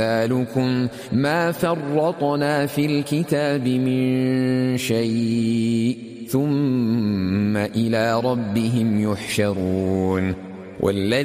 أمثالكم ما فرطنا في الكتاب من شيء ثم إلى ربهم يحشرون